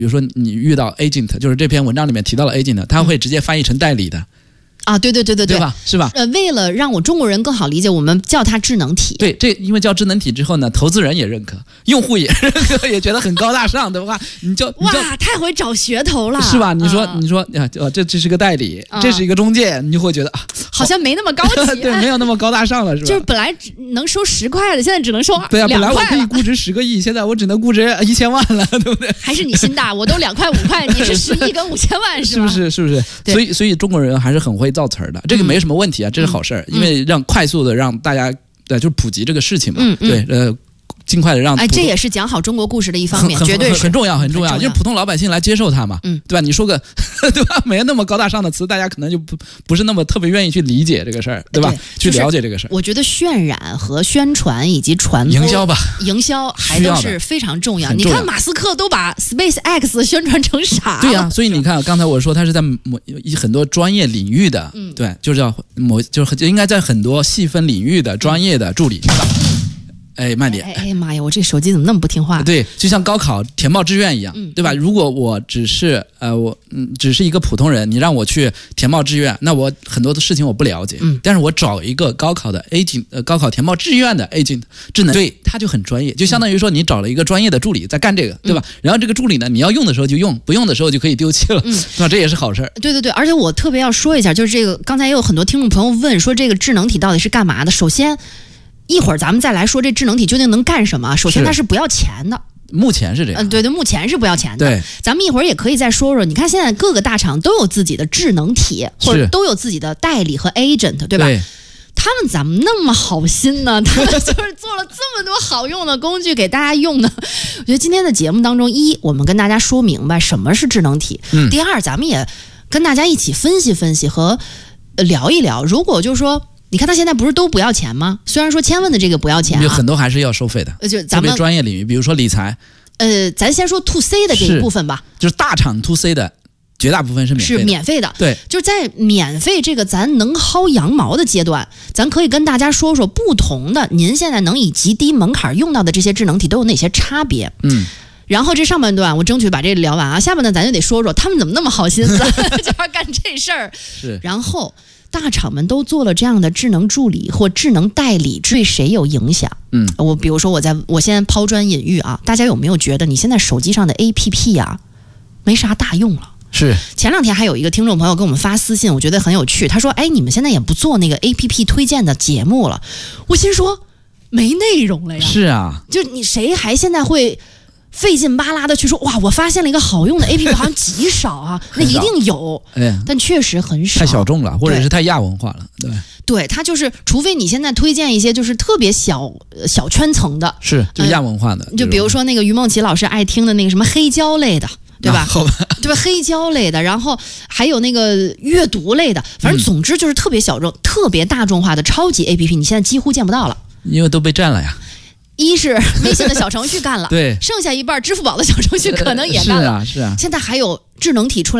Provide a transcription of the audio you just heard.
比如说你遇到 agent， 就是这篇文章里面提到了 agent， 他会直接翻译成代理的。 啊，对吧？是吧？ 为了让我中国人更好理解，我们叫它智能体。 对，这因为叫智能体之后呢，投资人也认可，用户也认可，也觉得很高大上的话， 哇，太会找噱头了， 是吧？你说呀，这是个代理，这是一个中介，你就会觉得好像没那么高级， 对，没有那么高大上了，是吧？ 就是本来能收10块的，现在只能收2块。 对啊，本来我可以估值10个亿，现在我只能估值1000万了，对不对？ 还是你心大，我都2块5块，你是10亿跟5000万，是吧？ 是不是？所以中国人还是很会造词儿的，这个没什么问题啊，这是好事儿，因为快速的让大家就是普及这个事情嘛，对，尽快的让这也是讲好中国故事的一方面，绝对是很重要，就是普通老百姓来接受它嘛，对吧？你说个对吧，没那么高大上的词，大家可能就不是那么特别愿意去理解这个事儿，对吧？去了解这个事儿。 我觉得渲染和宣传以及传播、营销还都是非常重要。你看马斯克都把 SpaceX 宣传成啥了？ 对呀，所以你看，刚才我说他是在很多专业领域的，对，就是就是应该在很多细分领域的专业的助理。慢点！ 哎妈呀，我这手机怎么那么不听话？ 对，就像高考填报志愿一样，对吧？如果我只是只是一个普通人，你让我去填报志愿，那我很多的事情我不了解。但是我找一个高考的 agent， 高考填报志愿的 agent 智能，对，他就很专业，就相当于说你找了一个专业的助理在干这个，对吧？然后这个助理呢，你要用的时候就用，不用的时候就可以丢弃了，那这也是好事儿。 对，而且我特别要说一下，就是这个刚才也有很多听众朋友问说，这个智能体到底是干嘛的？首先。一会儿咱们再来说这智能体究竟能干什么。首先它是不要钱的， 目前是这样。 对，目前是不要钱的。 对， 咱们一会儿也可以再说说。你看现在各个大厂都有自己的智能体，或者都有自己的代理和 agent， 对吧？ 对。 他们怎么那么好心呢？他们就是做了这么多好用的工具给大家用呢。我觉得今天的节目当中，我们跟大家说明白什么是智能体。第二，咱们也跟大家一起分析分析和聊一聊。如果就是说。你看他现在不是都不要钱吗？虽然说千问的这个不要钱， 很多还是要收费的。 就咱们特别专业领域，比如说理财。 咱先说 to C 的这一部分吧。 就是大厂 to C 的绝大部分是免费的。对， 就是在免费这个咱能薅羊毛的阶段，咱可以跟大家说说不同的，您现在能以极低门槛用到的这些智能体都有哪些差别。然后这上半段我争取把这聊完啊，下半段咱就得说说他们怎么那么好心思就要干这事儿。然后。大厂们都做了这样的智能助理或智能代理，对谁有影响？我比如说我先抛砖引玉啊，大家有没有觉得你现在手机上的 APP 啊，没啥大用了？ 是。 前2天还有一个听众朋友给我们发私信，我觉得很有趣。他说：“你们现在也不做那个 APP 推荐的节目了。”我心说没内容了呀。 是啊， 就你谁还现在会？费劲巴拉的去说哇，我发现了一个好用的 APP， 好像极少啊，那一定有，但确实很少， 太小众了，或者是太亚文化了， 对，它就是，除非你现在推荐一些就是特别小圈层的， 就亚文化的， 就比如说那个于梦琪老师爱听的那个什么黑胶类的，对吧？对吧？黑胶类的，然后还有那个阅读类的，反正总之就是特别小众、特别大众化的超级 APP， 你现在几乎见不到了， 因为都被占了呀。 一是微信的小程序干了， 对， 剩下一半支付宝的小程序可能也干了。 是啊。 现在还有智能体出来。